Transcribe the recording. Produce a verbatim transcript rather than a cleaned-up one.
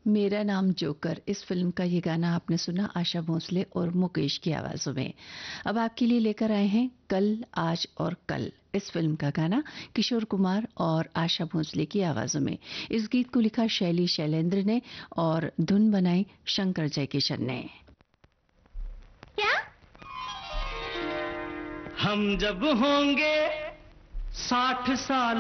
मेरा नाम जोकर, इस फिल्म का ये गाना आपने सुना आशा भोसले और मुकेश की आवाजों में। अब आपके लिए लेकर आए हैं कल, आज और कल, इस फिल्म का गाना किशोर कुमार और आशा भोसले की आवाजों में। इस गीत को लिखा शैली शैलेंद्र ने और धुन बनाई शंकर जयकिशन ने। क्या? हम जब होंगे साठ साल